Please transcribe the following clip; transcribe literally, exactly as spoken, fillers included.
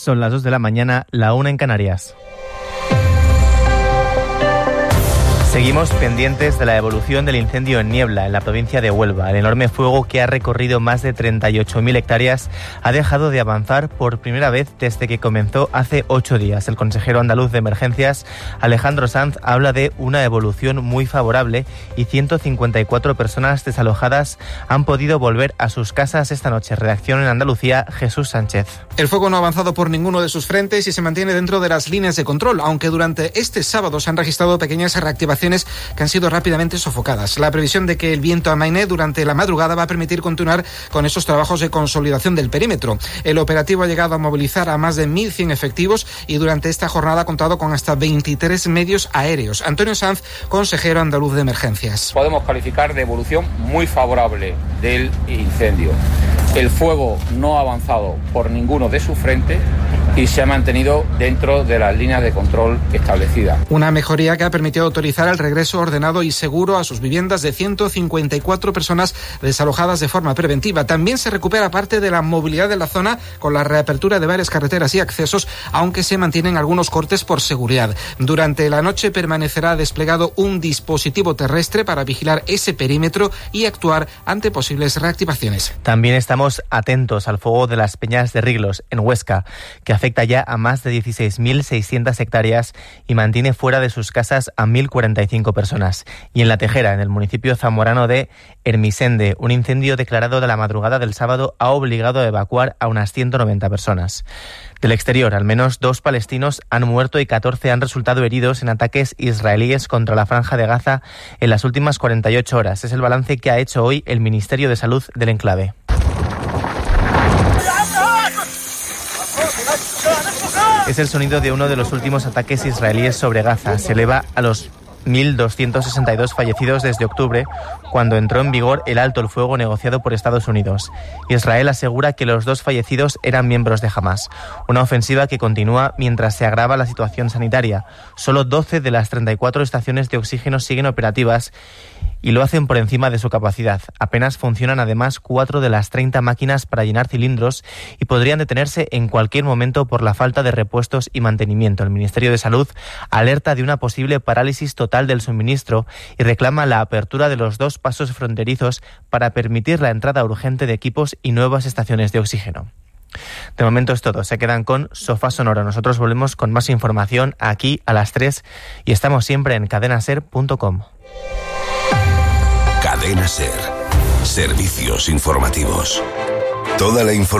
Son las dos de la mañana, la una en Canarias. Seguimos pendientes de la evolución del incendio en Niebla, en la provincia de Huelva. El enorme fuego, que ha recorrido más de treinta y ocho mil hectáreas, ha dejado de avanzar por primera vez desde que comenzó hace ocho días. El consejero andaluz de Emergencias, Alejandro Sanz, habla de una evolución muy favorable y ciento cincuenta y cuatro personas desalojadas han podido volver a sus casas esta noche. Redacción en Andalucía, Jesús Sánchez. El fuego no ha avanzado por ninguno de sus frentes y se mantiene dentro de las líneas de control, aunque durante este sábado se han registrado pequeñas reactivaciones que han sido rápidamente sofocadas. La previsión de que el viento amaine durante la madrugada va a permitir continuar con esos trabajos de consolidación del perímetro. El operativo ha llegado a movilizar a más de mil cien efectivos y durante esta jornada ha contado con hasta veintitrés medios aéreos. Antonio Sanz, consejero andaluz de Emergencias. Podemos calificar de evolución muy favorable del incendio. El fuego no ha avanzado por ninguno de sus frentes y se ha mantenido dentro de las líneas de control establecidas. Una mejoría que ha permitido autorizar el regreso ordenado y seguro a sus viviendas de ciento cincuenta y cuatro personas desalojadas de forma preventiva. También se recupera parte de la movilidad de la zona con la reapertura de varias carreteras y accesos, aunque se mantienen algunos cortes por seguridad. Durante la noche permanecerá desplegado un dispositivo terrestre para vigilar ese perímetro y actuar ante posibles reactivaciones. También estamos atentos al fuego de las Peñas de Riglos, en Huesca, que afecta ya a más de dieciséis mil seiscientas hectáreas y mantiene fuera de sus casas a mil cuarenta y cinco personas. Y en La Tejera, en el municipio zamorano de Hermisende, un incendio declarado de la madrugada del sábado ha obligado a evacuar a unas ciento noventa personas. Del exterior, al menos dos palestinos han muerto y catorce han resultado heridos en ataques israelíes contra la Franja de Gaza en las últimas cuarenta y ocho horas. Es el balance que ha hecho hoy el Ministerio de Salud del enclave. Es el sonido de uno de los últimos ataques israelíes sobre Gaza. Se eleva a los mil doscientos sesenta y dos fallecidos desde octubre, cuando entró en vigor el alto el fuego negociado por Estados Unidos. Israel asegura que los dos fallecidos eran miembros de Hamás. Una ofensiva que continúa mientras se agrava la situación sanitaria. Solo doce de las treinta y cuatro estaciones de oxígeno siguen operativas y lo hacen por encima de su capacidad. Apenas funcionan además cuatro de las treinta máquinas para llenar cilindros y podrían detenerse en cualquier momento por la falta de repuestos y mantenimiento. El Ministerio de Salud alerta de una posible parálisis total del suministro y reclama la apertura de los dos pasos fronterizos para permitir la entrada urgente de equipos y nuevas estaciones de oxígeno. De momento es todo. Se quedan con Sofá Sonoro. Nosotros volvemos con más información aquí a las tres y estamos siempre en cadena ser punto com. Cadena Ser. Servicios informativos. Toda la información